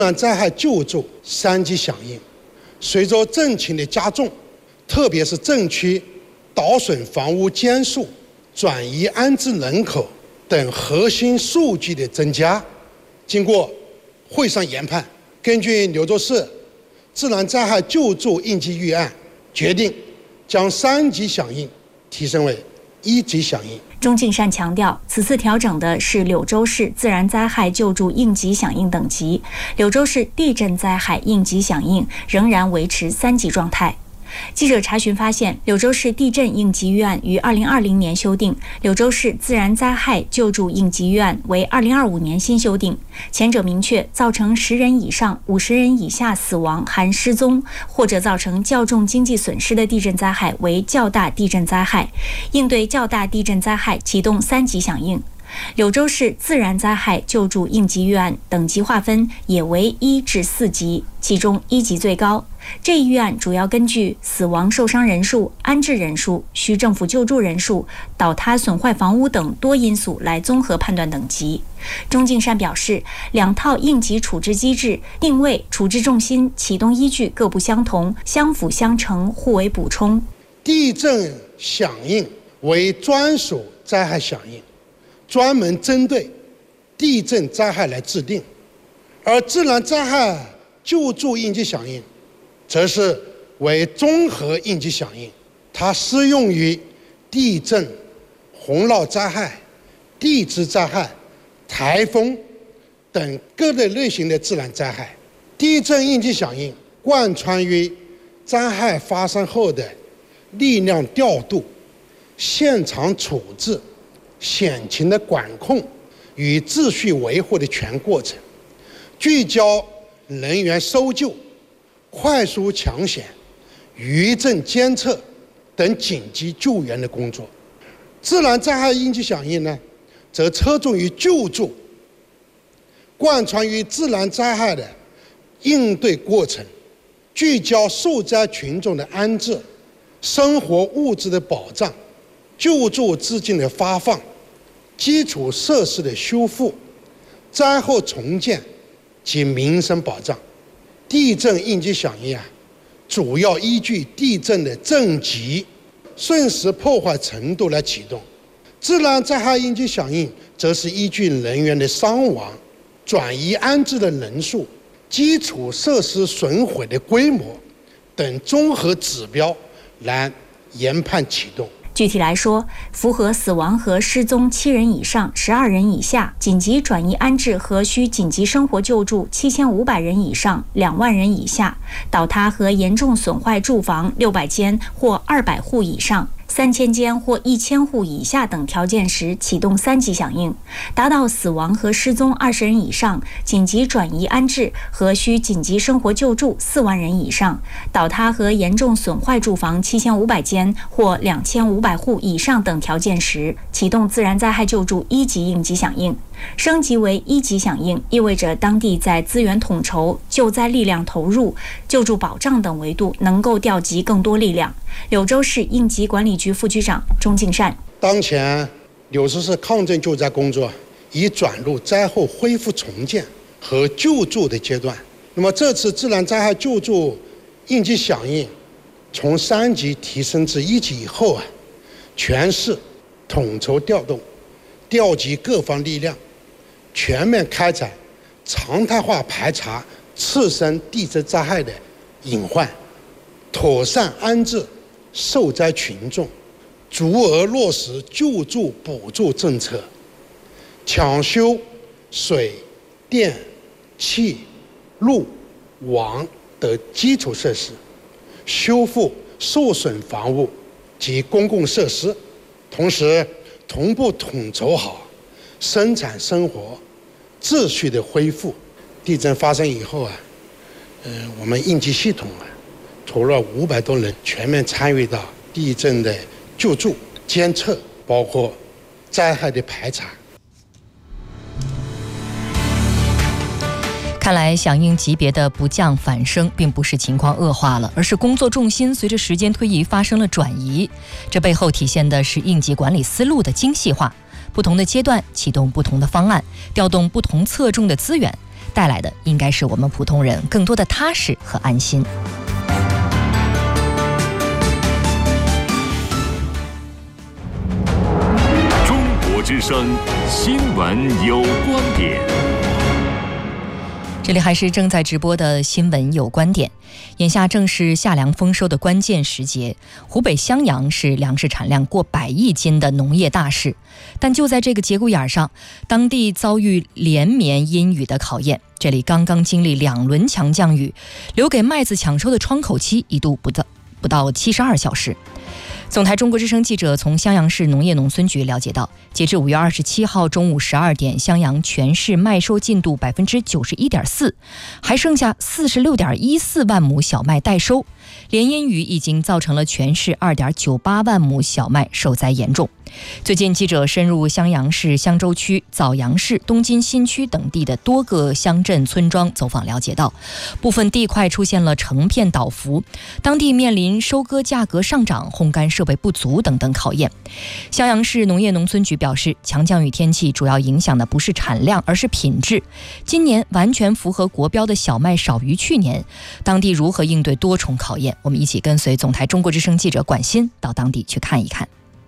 灾害救助3级响应，随着震情的加重，特别是震区倒损房屋间数、转移安置人口等核心数据的增加，经过会上研判，根据柳州市自然灾害救助应急预案，决定将3级响应提升为1级响应。 钟敬善强调，此次调整的是柳州市自然灾害救助应急响应等级，柳州市地震灾害应急响应仍然维持3级状态。记者查询发现，柳州市地震应急预案于2020年修订，柳州市自然灾害救助应急预案为2025年新修订。前者明确，造成10人以上50人以下死亡含失踪，或者造成较重经济损失的地震灾害为较大地震灾害，应对较大地震灾害启动3级响应。柳州市自然灾害救助应急预案等级划分也为1至4级，其中1级最高。这一预案主要根据死亡受伤人数、安置人数、需政府救助人数、倒塌损坏房屋等多因素来综合判断等级。钟敬善表示，2套应急处置机制定位、处置重心、启动依据各不相同，相辅相成，互为补充。 地震响应为专属灾害响应，专门针对地震灾害来制定，而自然灾害救助应急响应则是为综合应急响应，它适用于地震、洪涝灾害、地质灾害、台风等各类型的自然灾害。地震应急响应贯穿于灾害发生后的力量调度、现场处置、险情的管控与秩序维护的全过程，聚焦人员搜救、快速抢险、余震监测等紧急救援的工作。自然灾害应急响应呢，则侧重于救助，贯穿于自然灾害的应对过程，聚焦受灾群众的安置、生活物资的保障、救助资金的发放、基础设施的修复、灾后重建及民生保障。地震应急响应主要依据地震的震级、瞬时破坏程度来启动。自然灾害应急响应则是依据人员的伤亡、转移安置的人数、基础设施损毁的规模等综合指标来研判启动。 具体来说，符合死亡和失踪7人以上、12人以下，紧急转移安置和需紧急生活救助7500人以上、2万人以下，倒塌和严重损坏住房600间或200户以上、3000间或1000户以下等条件时启动3级响应，达到死亡和失踪20人以上、紧急转移安置和需紧急生活救助4万人以上、倒塌和严重损坏住房7500间或2500户以上等条件时启动自然灾害救助1级应急响应。升级为1级响应意味着当地在资源统筹、救灾力量投入、救助保障等维度能够调集更多力量。柳州市应急管理局副局长钟敬善： 当前柳州市抗震救灾工作已转入灾后恢复重建和救助的阶段。那么这次自然灾害救助应急响应从3级提升至1级以后全市统筹调动、调集各方力量，全面开展常态化排查次生地质灾害的隐患，妥善安置受灾群众，足额落实救助补助政策，抢修水电气路网等基础设施，修复受损房屋及公共设施，同时同步统筹好生产生活秩序的恢复。地震发生以后我们应急系统除了500多人全面参与到地震的救助、监测，包括灾害的排查。 看来响应级别的不降反升并不是情况恶化了，而是工作重心随着时间推移发生了转移。这背后体现的是应急管理思路的精细化，不同的阶段启动不同的方案，调动不同侧重的资源， 带来的应该是我们普通人更多的踏实和安心。 中国之声新闻有观点。 这里还是正在直播的新闻有观点。眼下正是夏粮丰收的关键时节，湖北襄阳是粮食产量过100亿斤的农业大市，但就在这个节骨眼上，当地遭遇连绵阴雨的考验。这里刚刚经历2轮强降雨，留给麦子抢收的窗口期一度不到72小时。总台中国之声记者从襄阳市农业农村局了解到，截至5月27号中午12点，襄阳全市麦收进度91.4%，还剩下46.14万亩小麦待收。连阴雨已经造成了全市2.98万亩小麦受灾严重。最近记者深入襄阳市襄州区、枣阳市、东津新区等地的多个乡镇村庄走访了解到，部分地块出现了成片倒伏，当地面临收割价格上涨、烘干设备不足等等考验。襄阳市农业农村局表示，强降雨天气主要影响的不是产量，而是品质。今年完全符合国标的小麦少于去年，当地如何应对多重考验？我们一起跟随总台中国之声记者管欣到当地去看一看。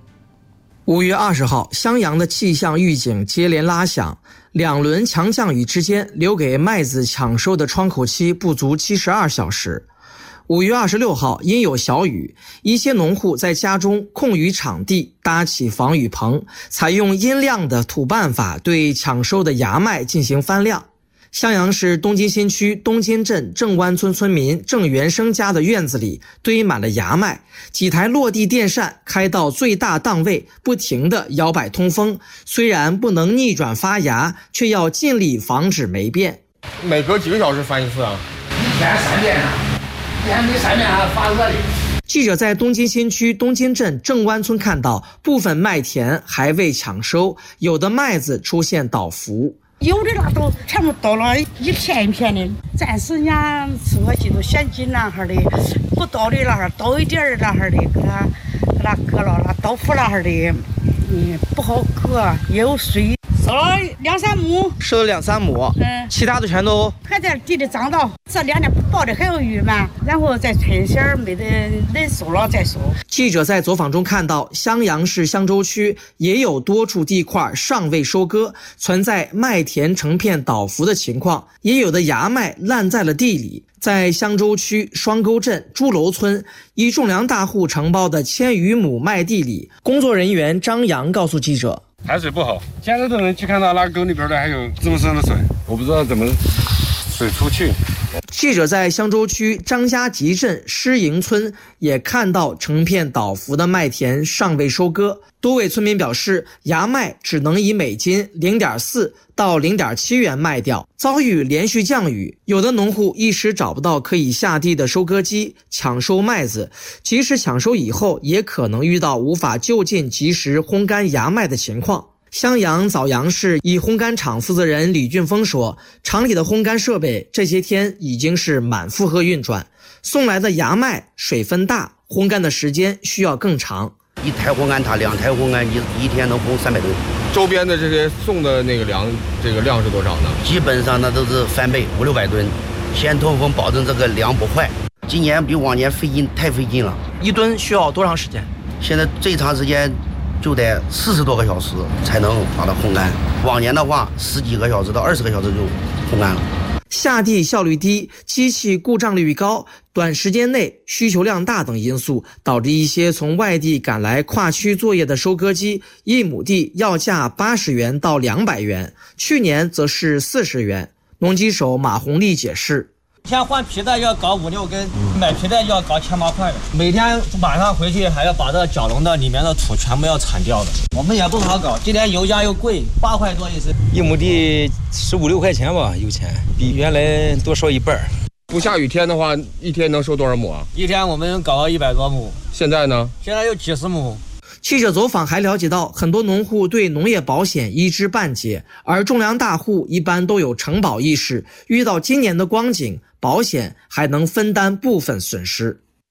5月20号，襄阳的气象预警接连拉响，2轮强降雨之间留给麦子抢收的窗口期不足72小时。5月26号，因有小雨，一些农户在家中空余场地搭起防雨棚，采用阴晾的土办法对抢收的芽麦进行翻晾。襄阳市东津新区东津镇郑湾村村民郑元生家的院子里堆满了芽麦，几台落地电扇开到最大档位，不停地摇摆通风。虽然不能逆转发芽，却要尽力防止霉变。 每隔几个小时翻一次啊？ 一天3遍啊，一天没3遍还发热的。 记者在东津新区东津镇郑湾村看到，部分麦田还未抢收，有的麦子出现倒伏。 有的那都全部倒了一片一片的，暂时人家吃个几头现金那哈的，不倒的那哈倒一点儿那哈的，给它割了，那倒伏那哈的，不好割，也有水。收了2-3亩， 收了2-3亩，其他的全都还在地里长到，这2年不报的还有雨嘛，然后在春线没得能收了再收。 记者在走访中看到，襄阳市襄州区也有多处地块尚未收割，存在麦田成片倒伏的情况，也有的芽麦烂在了地里。在襄州区双沟镇朱楼村一种粮大户承包的1000余亩麦地里，工作人员张阳告诉记者， 排水不好，现在都能去看到那沟里边的还有这么深的水，我不知道怎么水出去。 记者在襄州区张家集镇施营村也看到成片倒伏的麦田尚未收割，多位村民表示，芽麦只能以每斤0.4到0.7元卖掉。遭遇连续降雨，有的农户一时找不到可以下地的收割机抢收麦子，即使抢收以后，也可能遇到无法就近及时烘干芽麦的情况。襄阳枣阳市一烘干厂负责人李俊峰说，厂里的烘干设备这些天已经是满负荷运转，送来的芽麦水分大，烘干的时间需要更长。 1台烘干塔2台烘干机，一天能烘300吨。 周边的这些送的那个粮，这个量是多少呢？ 基本上那都是翻倍，500-600吨，先通风，保证这个粮不坏。今年比往年太费劲了。 1吨需要多长时间？ 现在最长时间就得40多个小时才能把它烘干，往年的话10几个小时到20个小时就烘干了。 下地效率低、机器故障率高、短时间内需求量大等因素，导致一些从外地赶来跨区作业的收割机，1亩地要价80元到200元，去年则是40元。农机手马红丽解释， 天换皮带要搞5-6根，买皮带要搞7-8块的，每天晚上回去还要把这角笼的里面的土全部要铲掉的。我们也不好搞，今年油价又贵，8块多一升 ，1亩地15-16块钱吧，油钱比原来多烧1半。 不下雨天的话，一天能收多少亩啊？ 一天我们搞到100多亩。 现在呢？ 现在有几十亩。 记者走访还了解到，很多农户对农业保险一知半解，而种粮大户一般都有承保意识，遇到今年的光景，保险还能分担部分损失。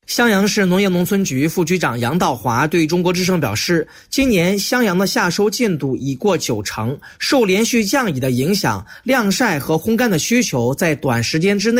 襄阳市农业农村局副局长杨道华对中国之声表示，今年襄阳的夏收进度已过90%，受连续降雨的影响，晾晒和烘干的需求在短时间之内